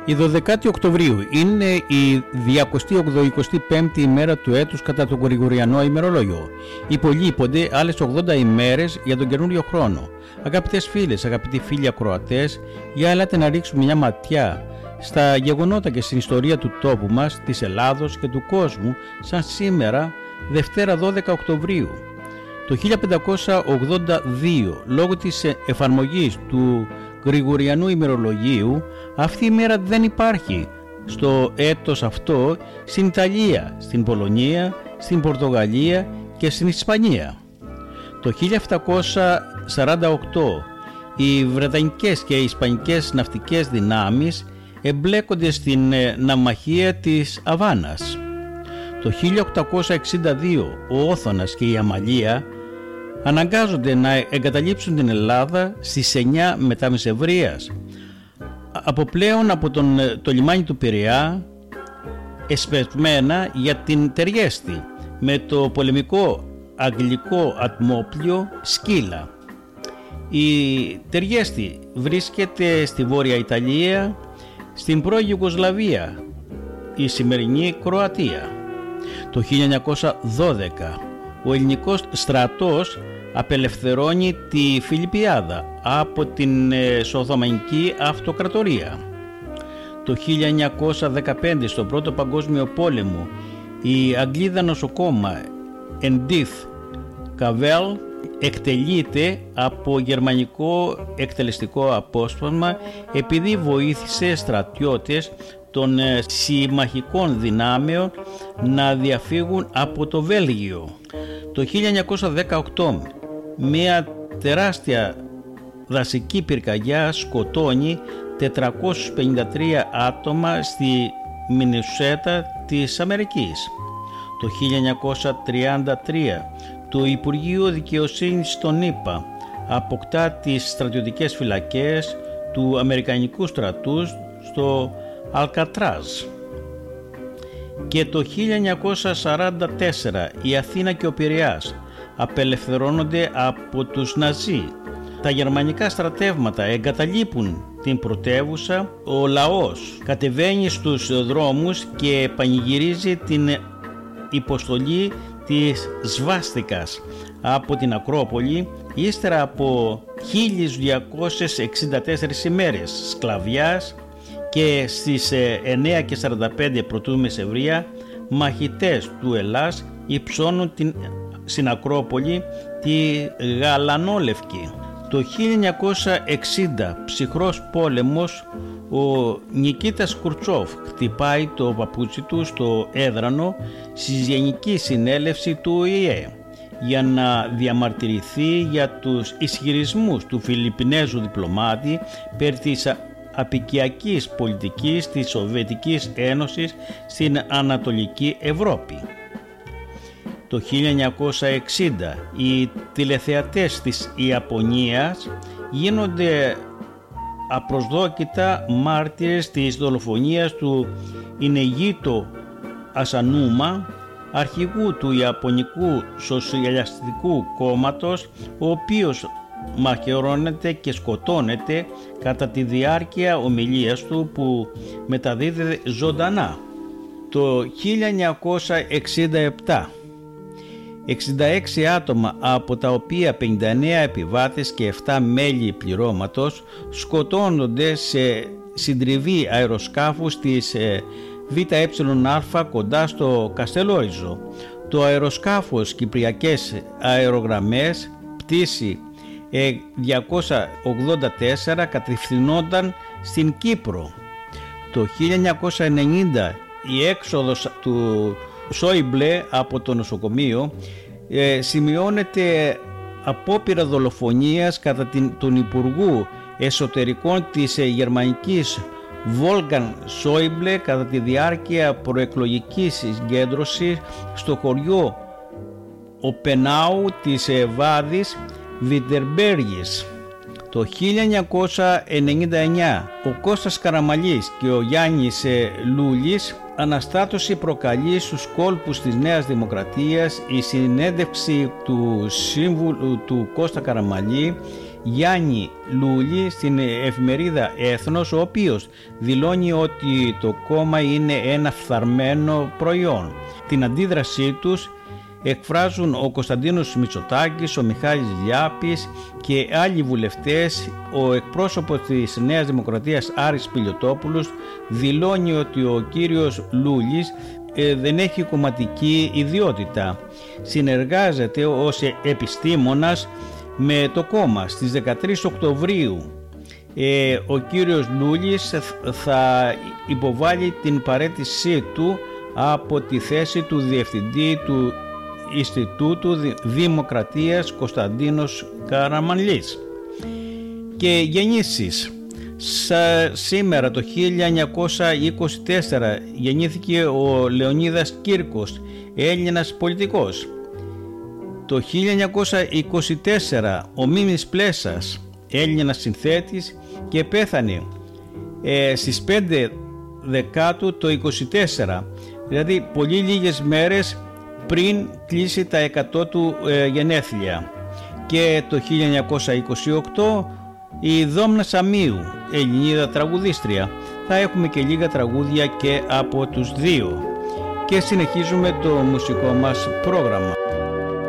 Η 12η Οκτωβρίου είναι η 285η ημέρα του έτους κατά το Γρηγοριανό ημερολόγιο. Υπολείπονται άλλες 80 ημέρες για τον καινούριο χρόνο. Αγαπητές φίλες, αγαπητοί φίλοι ακροατές, για ελάτε να ρίξουμε μια ματιά στα γεγονότα και στην ιστορία του τόπου μας, της Ελλάδος και του κόσμου, σαν σήμερα, Δευτέρα 12 Οκτωβρίου. Το 1582, λόγω της εφαρμογής του Γρηγοριανού ημερολογίου, αυτή η μέρα δεν υπάρχει στο έτος αυτό στην Ιταλία, στην Πολωνία, στην Πορτογαλία και στην Ισπανία. Το 1748 οι βρετανικές και οι ισπανικές ναυτικές δυνάμεις εμπλέκονται στην ναυμαχία της Αβάνας. Το 1862 ο Όθωνας και η Αμαλία αναγκάζονται να εγκαταλείψουν την Ελλάδα στις 9 μετά μεσευρίας, αποπλέον από το λιμάνι του Πειραιά, εσπεσμένα για την Τεριέστη με το πολεμικό αγγλικό ατμόπλιο Σκύλα. Η Τεριέστη βρίσκεται στη Βόρεια Ιταλία, στην πρώην Ιουγκοσλαβία, η σημερινή Κροατία. Το 1912 ο ελληνικός στρατός απελευθερώνει τη Φιλιππιάδα από την Οθωμανική Αυτοκρατορία. Το 1915 στον Πρώτο Παγκόσμιο Πόλεμο η Αγγλίδα νοσοκόμα Edith Cavell εκτελείται από γερμανικό εκτελεστικό απόσπασμα επειδή βοήθησε στρατιώτες των συμμαχικών δυνάμεων να διαφύγουν από το Βέλγιο. Το 1918 μια τεράστια δασική πυρκαγιά σκοτώνει 453 άτομα στη Μινεσότα της Αμερικής. Το 1933 το Υπουργείο Δικαιοσύνης των ΗΠΑ αποκτά τις στρατιωτικές φυλακές του Αμερικανικού στρατού στο Αλκατράζ. Και το 1944 η Αθήνα και ο Πειραιάς απελευθερώνονται από τους Ναζί. Τα γερμανικά στρατεύματα εγκαταλείπουν την πρωτεύουσα, ο λαός κατεβαίνει στους δρόμους και πανηγυρίζει την υποστολή της σβάστικας από την Ακρόπολη ύστερα από 1264 ημέρες σκλαβιάς, και στις 9:45 π.Μ. μαχητές του Ελλάς υψώνουν στην Ακρόπολη τη Γαλανόλευκη. Το 1960 ψυχρός πόλεμος, ο Νικίτας Κρουτσόφ χτυπάει το παπούτσι του στο έδρανο στη Γενική Συνέλευση του ΟΗΕ για να διαμαρτυρηθεί για τους ισχυρισμούς του Φιλιππινέζου διπλωμάτη περί της απικιακής πολιτικής της Σοβιετικής Ένωσης στην Ανατολική Ευρώπη. Το 1960 οι τηλεθεατές της Ιαπωνίας γίνονται απροσδόκητα μάρτυρες της δολοφονίας του Ινεγίτο Ασανούμα, αρχηγού του Ιαπωνικού Σοσιαλιστικού Κόμματος, ο οποίος μαχαιρώνεται και σκοτώνεται κατά τη διάρκεια ομιλίας του που μεταδίδεται ζωντανά. Το 1967 66 άτομα, από τα οποία 59 επιβάτες και 7 μέλη πληρώματος, σκοτώνονται σε συντριβή αεροσκάφους της ΒΕΑ κοντά στο Καστελόριζο. Το αεροσκάφος Κυπριακές Αερογραμμές πτήση 284 κατευθυνόταν στην Κύπρο. Το 1990 η έξοδος του Σόιμπλε από το νοσοκομείο σημειώνεται απόπειρα δολοφονίας κατά τον Υπουργού Εσωτερικών της Γερμανικής Βόλγκαν Σόιμπλε κατά τη διάρκεια προεκλογικής συγκέντρωσης στο χωριό Οπενάου της Βάδης Βιτερμπέργης. Το 1999 ο Κώστας Καραμαλής και ο Γιάννης Λούλης αναστάτωση προκαλεί στους κόλπους της Νέας Δημοκρατίας η συνέντευξη του σύμβουλου του Κώστα Καραμαλή Γιάννη Λούλη στην εφημερίδα Έθνος, ο οποίος δηλώνει ότι το κόμμα είναι ένα φθαρμένο προϊόν. Την αντίδρασή τους εκφράζουν ο Κωνσταντίνος Μητσοτάκης, ο Μιχάλης Λιάπης και άλλοι βουλευτές. Ο εκπρόσωπος της Νέας Δημοκρατίας Άρης Πηλιοτόπουλος δηλώνει ότι ο κύριος Λούλης δεν έχει κομματική ιδιότητα. Συνεργάζεται ως επιστήμονας με το κόμμα. Στις 13 Οκτωβρίου ο κύριος Λούλης θα υποβάλει την παραίτησή του από τη θέση του Διευθυντή του Ινστιτούτου Δημοκρατίας Κωνσταντίνος Καραμανλής. Και γεννήσεις. Σήμερα το 1924 γεννήθηκε ο Λεωνίδας Κύρκος, Έλληνας πολιτικός. Το 1924 ο Μίμης Πλέσας, Έλληνας συνθέτης, και πέθανε στις 5 Δεκάτου το 24, δηλαδή πολύ λίγες μέρες πριν κλείσει τα 100 του γενέθλια. Και το 1928 η Δόμνα Σαμίου, Ελληνίδα τραγουδίστρια. Θα έχουμε και λίγα τραγούδια και από τους δύο. Και συνεχίζουμε το μουσικό μας πρόγραμμα.